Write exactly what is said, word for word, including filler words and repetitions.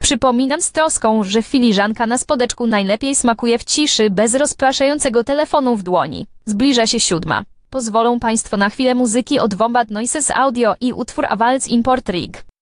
Przypominam z troską, że filiżanka na spodeczku najlepiej smakuje w ciszy bez rozpraszającego telefonu w dłoni. Zbliża się siódma. Pozwolą Państwo na chwilę muzyki od Wombat Noises Audio i utwór A Waltz Import Rig.